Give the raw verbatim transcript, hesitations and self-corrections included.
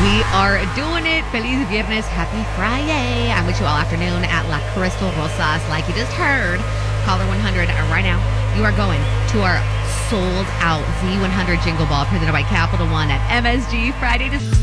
We are doing it. Feliz Viernes. Happy Friday. I'm with you all afternoon at La Crystal Rosas. Like you just heard, caller one hundred right now. You are going to our sold out Z one hundred Jingle Ball presented by Capital One at M S G Friday.